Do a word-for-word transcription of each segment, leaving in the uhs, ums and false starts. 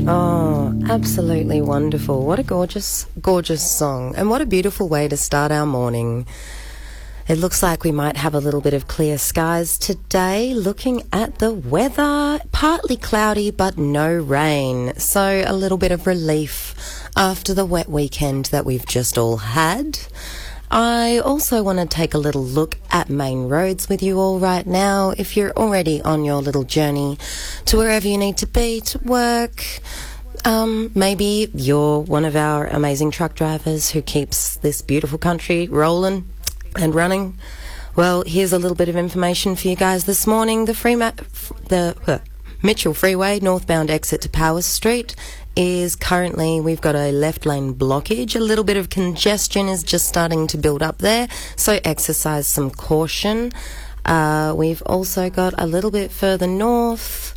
Oh, absolutely wonderful. What a gorgeous, gorgeous song. And what a beautiful way to start our morning. It looks like we might have a little bit of clear skies today. Looking at the weather, partly cloudy but no rain. So a little bit of relief after the wet weekend that we've just all had. I also want to take a little look at main roads with you all right now. If you're already on your little journey to wherever you need to be, to work, um, maybe you're one of our amazing truck drivers who keeps this beautiful country rolling and running. Well, here's a little bit of information for you guys this morning. The Freema- the uh, Mitchell Freeway northbound exit to Powers Street is currently, we've got a left lane blockage. A little bit of congestion is just starting to build up there, so exercise some caution. Uh, we've also got a little bit further north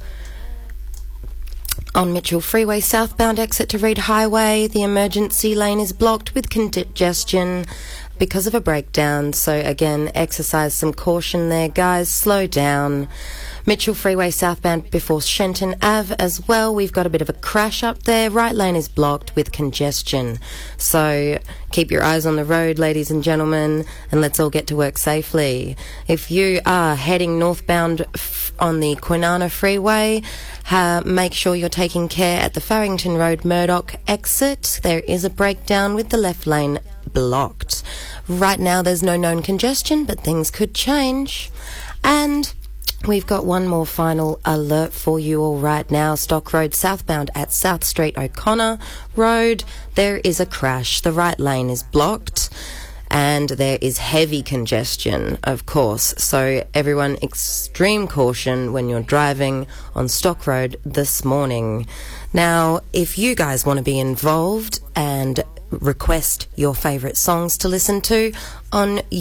on Mitchell Freeway southbound exit to Reed Highway. The emergency lane is blocked with congestion because of a breakdown, so again, exercise some caution there, guys. Slow down. Mitchell Freeway southbound before Shenton Ave as well. We've got a bit of a crash up there. Right lane is blocked with congestion. So keep your eyes on the road, ladies and gentlemen, and let's all get to work safely. If you are heading northbound f- on the Kwinana Freeway, uh, make sure you're taking care at the Farrington Road Murdoch exit. There is a breakdown with the left lane blocked. Right now there's no known congestion, but things could change. And we've got one more final alert for you all right now. Stock Road southbound at South Street O'Connor Road. There is a crash. The right lane is blocked and there is heavy congestion, of course. So everyone, extreme caution when you're driving on Stock Road this morning. Now, if you guys want to be involved and request your favourite songs to listen to on